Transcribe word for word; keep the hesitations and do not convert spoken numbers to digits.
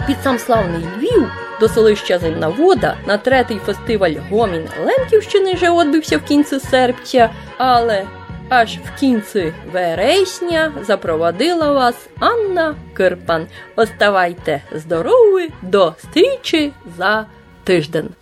під сам славний Львів до селища Зимна Вода на третій фестиваль Гомін Лемківщини вже відбився в кінці серпня, але аж в кінці вересня запровадила вас Анна Кирпан. Оставайте здорові, до зустрічі за тиждень.